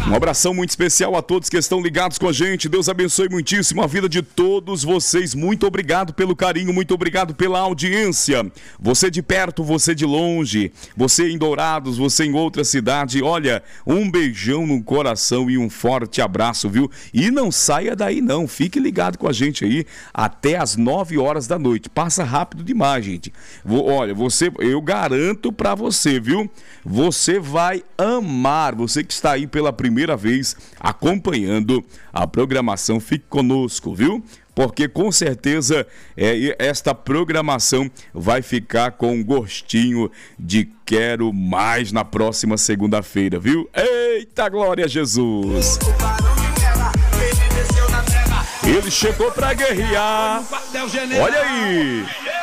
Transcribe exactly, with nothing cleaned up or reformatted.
Um abração muito especial a todos que estão ligados com a gente. Deus abençoe muitíssimo a vida de todos vocês. Muito obrigado pelo carinho, muito obrigado pela audiência. Você de perto, você de longe, você em Dourados, você em outra cidade. Olha, um beijão no coração e um forte abraço, viu? E não saia daí não, fique ligado com a gente aí até as nove horas da noite. Passa rápido demais, gente. Vou, olha, você, eu garanto pra você, viu? Você vai amar, você que está aí pela primeira primeira vez acompanhando a programação, fique conosco, viu? Porque com certeza é, esta programação vai ficar com um gostinho de quero mais na próxima segunda-feira, viu? Eita, glória a Jesus! Ele chegou pra guerrear. Olha aí!